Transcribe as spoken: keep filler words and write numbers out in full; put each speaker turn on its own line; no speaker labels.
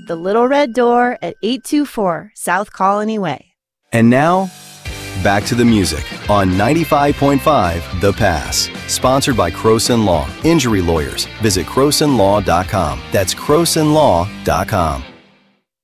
The Little Red Door at eight two four South Colony Way.
And now, back to the music on ninety-five point five The Pass. Sponsored by Croson Law. Injury lawyers. Visit croson law dot com. That's croson law dot com.